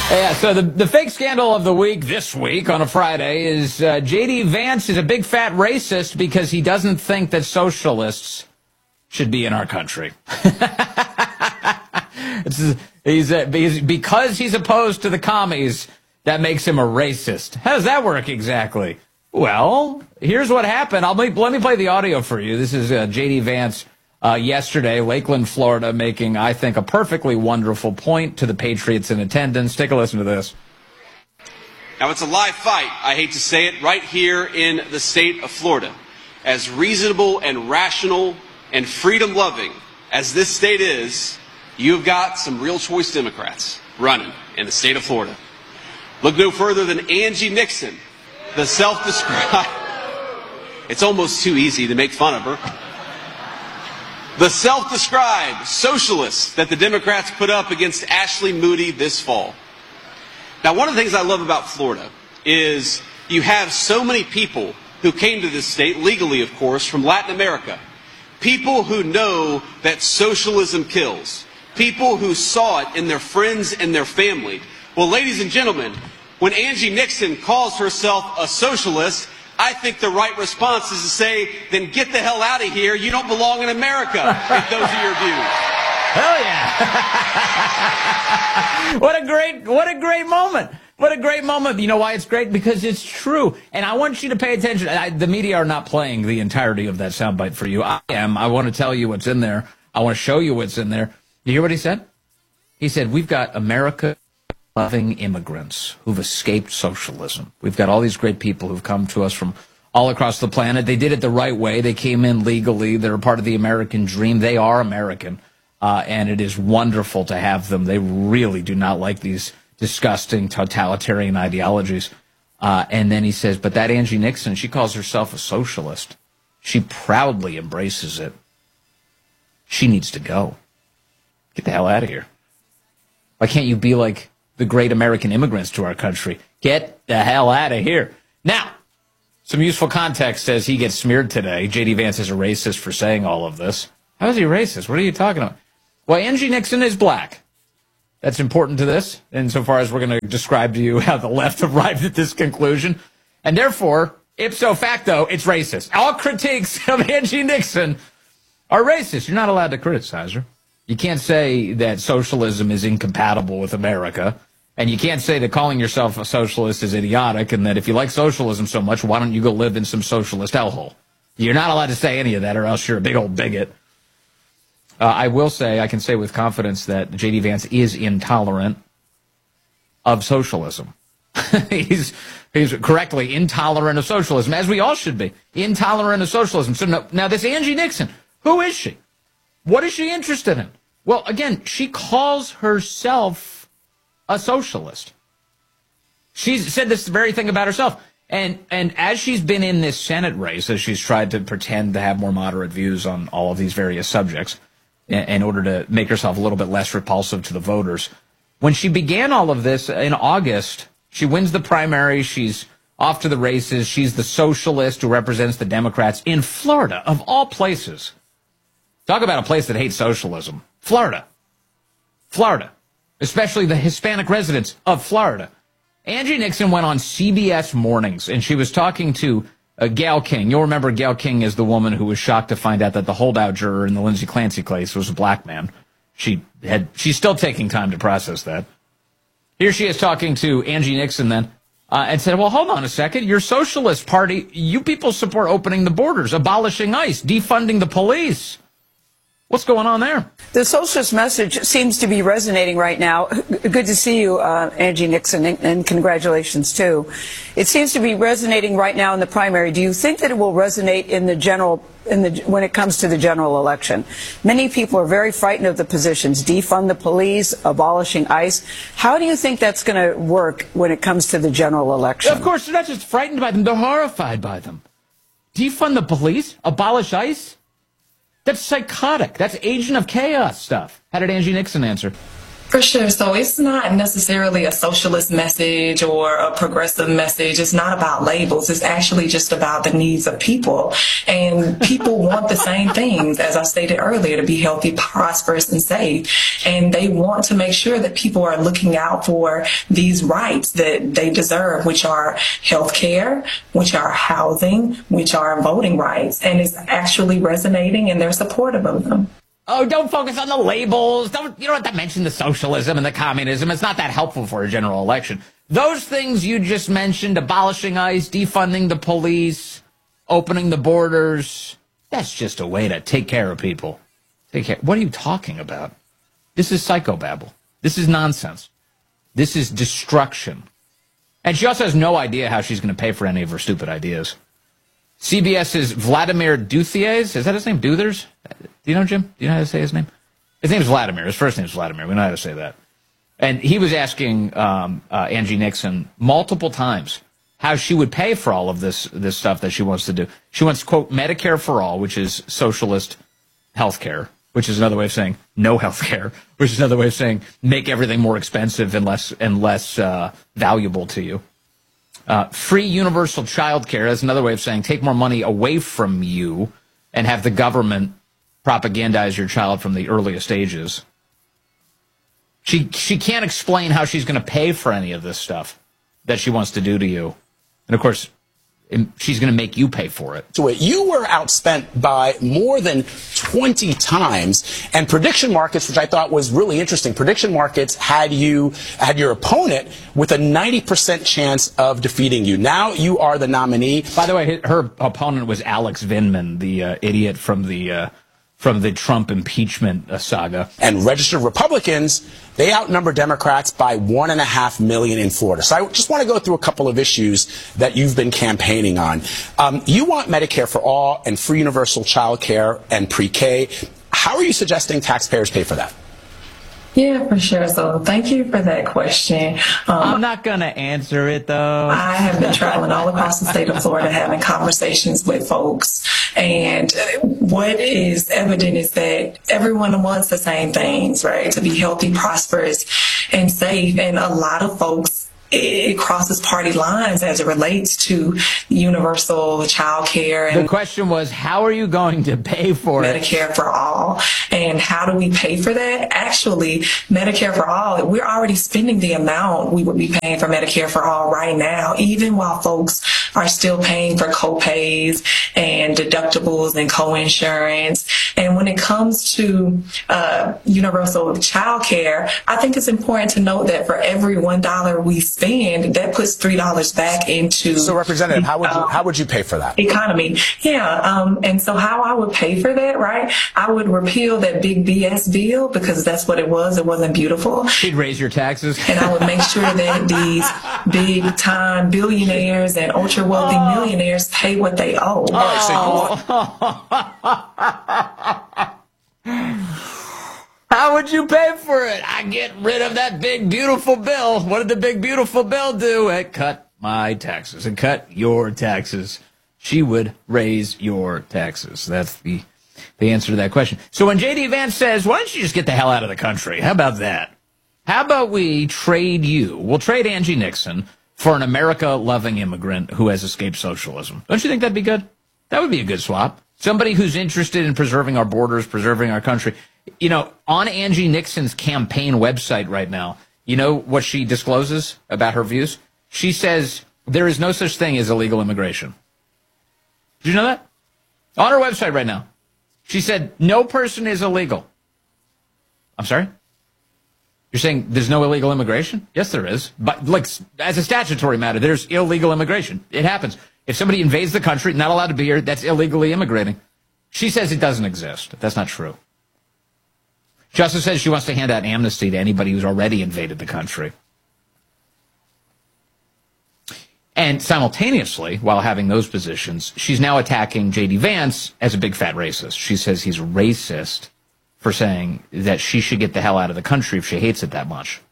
Yeah, so the fake scandal of the week this week on a Friday is J.D. Vance is a big fat racist because he doesn't think that socialists should be in our country. Because he's opposed to the commies, that makes him a racist. How does that work exactly? Well, here's what happened. Let me play the audio for you. This is J.D. Vance yesterday, Lakeland, Florida, making, I think, a perfectly wonderful point to the patriots in attendance. Take a listen to this. Now, it's a live fight, I hate to say it, right here in the state of Florida. As reasonable and rational and freedom-loving as this state is, you've got some real choice Democrats running in the state of Florida. Look no further than Angie Nixon, the self-described... It's almost too easy to make fun of her. The self-described socialist that the Democrats put up against Ashley Moody this fall. Now, one of the things I love about Florida is you have so many people who came to this state, legally, of course, from Latin America. People who know that socialism kills. People who saw it in their friends and their family. Well, ladies and gentlemen, when Angie Nixon calls herself a socialist, I think the right response is to say, then get the hell out of here. You don't belong in America if those are your views. Hell yeah. What a great moment. What a great moment. You know why it's great? Because it's true. And I want you to pay attention. The media are not playing the entirety of that soundbite for you. I am. I want to tell you what's in there. I want to show you what's in there. You hear what he said? He said, we've got America-loving immigrants who've escaped socialism. We've got all these great people who've come to us from all across the planet. They did it the right way. They came in legally. They're a part of the American dream. They are American. And it is wonderful to have them. They really do not like these disgusting totalitarian ideologies. And then he says, but that Angie Nixon, she calls herself a socialist. She proudly embraces it. She needs to go. Get the hell out of here. Why can't you be like the great American immigrants to our country? Get the hell out of here. Now, some useful context says he gets smeared today. J.D. Vance is a racist for saying all of this. How is he racist? What are you talking about? Well, Angie Nixon is black. That's important to this, insofar as we're going to describe to you how the left arrived at this conclusion. And therefore, ipso facto, it's racist. All critiques of Angie Nixon are racist. You're not allowed to criticize her. You can't say that socialism is incompatible with America. And you can't say that calling yourself a socialist is idiotic and that if you like socialism so much, why don't you go live in some socialist hellhole? You're not allowed to say any of that or else you're a big old bigot. I will say, I can say with confidence that J.D. Vance is intolerant of socialism. He's correctly intolerant of socialism, as we all should be. Intolerant of socialism. So now this Angie Nixon, who is she? What is she interested in? Well, again, she calls herself a socialist. She's said this very thing about herself. And as she's been in this Senate race, as she's tried to pretend to have more moderate views on all of these various subjects in order to make herself a little bit less repulsive to the voters, when she began all of this in August, she wins the primary. She's off to the races. She's the socialist who represents the Democrats in Florida, of all places. Talk about a place that hates socialism. Florida. Florida. Especially the Hispanic residents of Florida. Angie Nixon went on CBS Mornings, and she was talking to Gayle King. You'll remember Gayle King is the woman who was shocked to find out that the holdout juror in the Lindsey Clancy case was a black man. She's still taking time to process that. Here she is talking to Angie Nixon then, and said, well, hold on a second. Your Socialist Party, you people support opening the borders, abolishing ICE, defunding the police. What's going on there? The socialist message seems to be resonating right now. Good to see you, Angie Nixon, and congratulations, too. It seems to be resonating right now in the primary. Do you think that it will resonate in the general, when it comes to the general election? Many people are very frightened of the positions, defund the police, abolishing ICE. How do you think that's going to work when it comes to the general election? Of course, they're not just frightened by them, they're horrified by them. Defund the police? Abolish ICE? That's psychotic. That's agent of chaos stuff. How did Angie Nixon answer? For sure. So it's not necessarily a socialist message or a progressive message. It's not about labels. It's actually just about the needs of people. And people want the same things, as I stated earlier, to be healthy, prosperous, and safe. And they want to make sure that people are looking out for these rights that they deserve, which are health care, which are housing, which are voting rights. And it's actually resonating, and they're supportive of them. Oh, don't focus on the labels. You don't have to mention the socialism and the communism. It's not that helpful for a general election. Those things you just mentioned, abolishing ICE, defunding the police, opening the borders, that's just a way to take care of people. Take care. What are you talking about? This is psychobabble. This is nonsense. This is destruction. And she also has no idea how she's going to pay for any of her stupid ideas. CBS's Vladimir Duthiers, is that his name? Duthers? Do you know, Jim? Do you know how to say his name? His name is Vladimir. His first name is Vladimir. We know how to say that. And he was asking Angie Nixon multiple times how she would pay for all of this stuff that she wants to do. She wants, quote, Medicare for all, which is socialist health care, which is another way of saying no health care, which is another way of saying make everything more expensive and less valuable to you. Free universal child care, that's another way of saying take more money away from you and have the government propagandize your child from the earliest ages. She can't explain how she's going to pay for any of this stuff that she wants to do to you. And, of course, she's going to make you pay for it. So you were outspent by more than 20 times. And prediction markets, which I thought was really interesting, prediction markets had your opponent with a 90% chance of defeating you. Now you are the nominee. By the way, her opponent was Alex Vindman, the idiot from the Trump impeachment saga. And registered Republicans, they outnumber Democrats by 1.5 million in Florida. So I just want to go through a couple of issues that you've been campaigning on. You want Medicare for all and free universal child care and pre-K. How are you suggesting taxpayers pay for that? Yeah, for sure. So thank you for that question. I'm not going to answer it, though. I have been traveling all across the state of Florida having conversations with folks. And what is evident is that everyone wants the same things, right? To be healthy, prosperous, and safe. And a lot of folks, it crosses party lines as it relates to universal child care. And the question was, how are you going to pay for Medicare for all? And how do we pay for that? Actually, Medicare for all, we're already spending the amount we would be paying for Medicare for all right now, even while folks are still paying for co-pays and deductibles and co-insurance. And when it comes to universal child care, I think it's important to note that for every $1 we spend, that puts $3 back into. So, Representative, how would you pay for that? Economy, yeah. And so, how I would pay for that, right? I would repeal that big BS bill because that's what it was. It wasn't beautiful. She'd raise your taxes, and I would make sure that these big time billionaires and ultra wealthy millionaires pay what they owe. All right, so how would you pay for it? I get rid of that big, beautiful bill. What did the big, beautiful bill do? It cut my taxes. It cut your taxes. She would raise your taxes. That's the answer to that question. So when J.D. Vance says, why don't you just get the hell out of the country? How about that? How about we trade you? We'll trade Angie Nixon for an America-loving immigrant who has escaped socialism. Don't you think that'd be good? That would be a good swap. Somebody who's interested in preserving our borders, preserving our country. You know, on Angie Nixon's campaign website right now, you know what she discloses about her views? She says there is no such thing as illegal immigration. Did you know that? On her website right now. She said no person is illegal. I'm sorry? You're saying there's no illegal immigration? Yes, there is. But, like, as a statutory matter, there's illegal immigration. It happens. If somebody invades the country, not allowed to be here, that's illegally immigrating. She says it doesn't exist. That's not true. She also says she wants to hand out amnesty to anybody who's already invaded the country. And simultaneously, while having those positions, she's now attacking J.D. Vance as a big fat racist. She says he's racist for saying that she should get the hell out of the country if she hates it that much.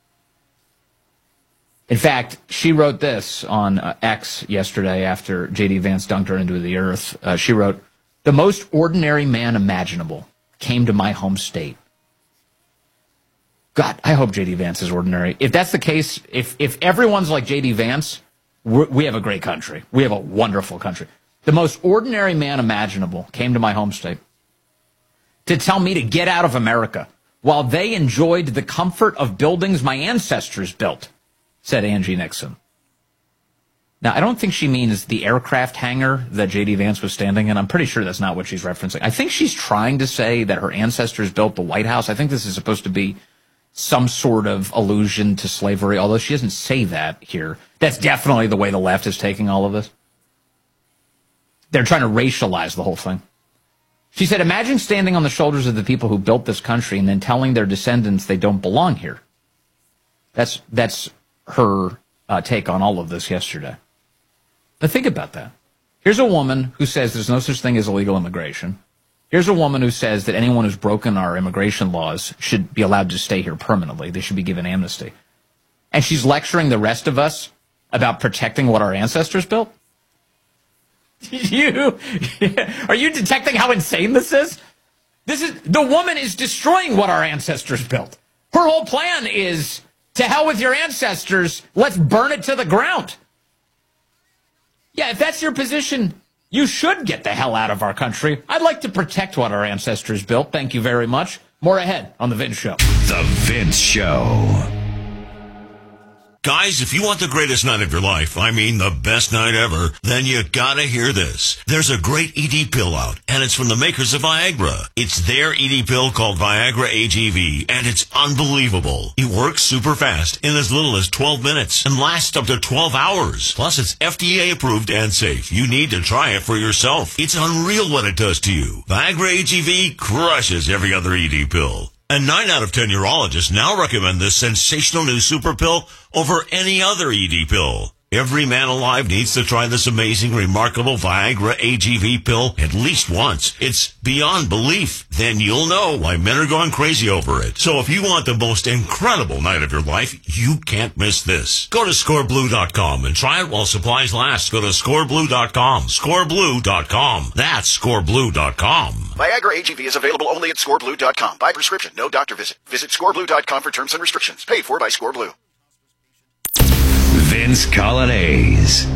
In fact, she wrote this on X yesterday after J.D. Vance dunked her into the earth. She wrote, "The most ordinary man imaginable came to my home state. God, I hope J.D. Vance is ordinary. If that's the case, if everyone's like J.D. Vance, we have a great country. We have a wonderful country. The most ordinary man imaginable came to my home state to tell me to get out of America while they enjoyed the comfort of buildings my ancestors built, said Angie Nixon. Now, I don't think she means the aircraft hangar that J.D. Vance was standing in. I'm pretty sure that's not what she's referencing. I think she's trying to say that her ancestors built the White House. I think this is supposed to be some sort of allusion to slavery, although she doesn't say that here. That's definitely the way the left is taking all of this. They're trying to racialize the whole thing. She said, imagine standing on the shoulders of the people who built this country and then telling their descendants they don't belong here. That's her take on all of this yesterday. But think about that. Here's a woman who says there's no such thing as illegal immigration. Here's a woman who says that anyone who's broken our immigration laws should be allowed to stay here permanently. They should be given amnesty. And she's lecturing the rest of us about protecting what our ancestors built? Are you detecting how insane this is? The woman is destroying what our ancestors built. Her whole plan is, to hell with your ancestors, let's burn it to the ground. Yeah, if that's your position, you should get the hell out of our country. I'd like to protect what our ancestors built. Thank you very much. More ahead on The Vince Show. The Vince Show. Guys, if you want the greatest night of your life, I mean the best night ever, then you gotta hear this. There's a great ED pill out, and it's from the makers of Viagra. It's their ED pill called Viagra AGV, and it's unbelievable. It works super fast in as little as 12 minutes and lasts up to 12 hours. Plus, it's FDA approved and safe. You need to try it for yourself. It's unreal what it does to you. Viagra AGV crushes every other ED pill. And 9 out of 10 urologists now recommend this sensational new super pill over any other ED pill. Every man alive needs to try this amazing, remarkable Viagra AGV pill at least once. It's beyond belief. Then you'll know why men are going crazy over it. So if you want the most incredible night of your life, you can't miss this. Go to scoreblue.com and try it while supplies last. Go to scoreblue.com. Scoreblue.com. That's scoreblue.com. Viagra AGV is available only at scoreblue.com. By prescription, no doctor visit. Visit scoreblue.com for terms and restrictions. Paid for by Scoreblue. Vince Colonnese.